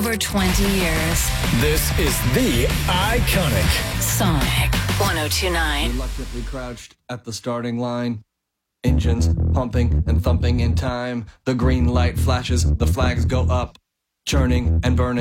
over 20 years. This is the iconic Sonic 1029. Reluctantly crouched at the starting line. Engines pumping and thumping in time. The green light flashes, the flags go up, churning and burning.